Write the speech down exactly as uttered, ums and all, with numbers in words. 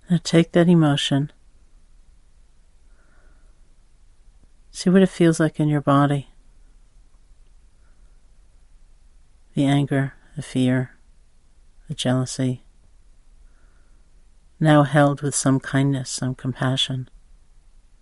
Now take that emotion. See what it feels like in your body. The anger, the fear, the jealousy. Now held with some kindness, some compassion.